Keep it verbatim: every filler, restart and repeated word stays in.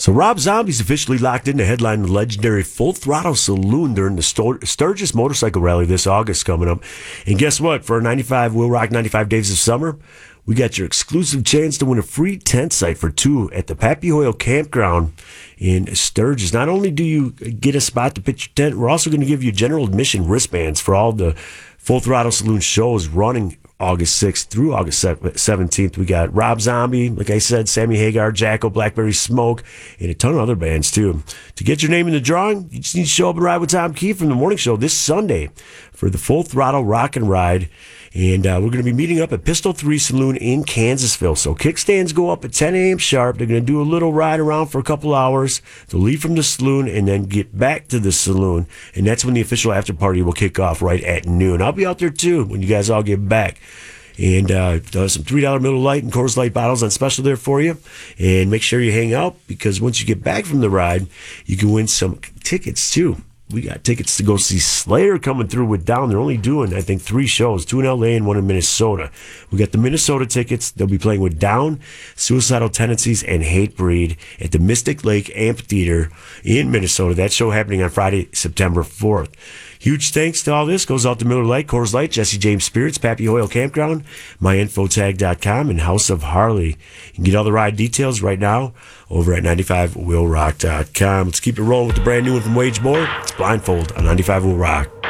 So Rob Zombie's officially locked in to headline the legendary Full Throttle Saloon during the Stur- Sturgis Motorcycle Rally this August coming up. And guess what? For our ninety-five Will Rock ninety-five Days of Summer, we got your exclusive chance to win a free tent site for two at the Pappy Hoyle Campground in Sturgis. Not only do you get a spot to pitch your tent, we're also going to give you general admission wristbands for all the Full Throttle Saloon shows running August sixth through August seventeenth. We got Rob Zombie, like I said, Sammy Hagar, Jacko, Blackberry Smoke, and a ton of other bands too. To get your name in the drawing, you just need to show up and ride with Tom Keefe from the morning show this Sunday for the Full Throttle Rock and Ride. And uh, we're going to be meeting up at Pistol three Saloon in Kansasville. So kickstands go up at ten a.m. sharp. They're going to do a little ride around for a couple hours. They'll leave from the saloon and then get back to the saloon. And that's when the official after party will kick off right at noon. I'll be out there too when you guys all get back. And uh, there's some three dollar Miller Lite and Coors Light bottles on special there for you. And make sure you hang out because once you get back from the ride, you can win some tickets too. We got tickets to go see Slayer coming through with Down. They're only doing, I think, three shows, two in L A and one in Minnesota. We got the Minnesota tickets. They'll be playing with Down, Suicidal Tendencies, and Hatebreed at the Mystic Lake Amphitheater in Minnesota. That show happening on Friday, September fourth. Huge thanks to all this goes out to Miller Lite, Coors Light, Jesse James Spirits, Pappy Hoyle Campground, my info tag dot com, and House of Harley. You can get all the ride details right now over at ninety-five will rock dot com. Let's keep it rolling with the brand new one from Wage Moore. It's Blindfold on ninety-five Will Rock.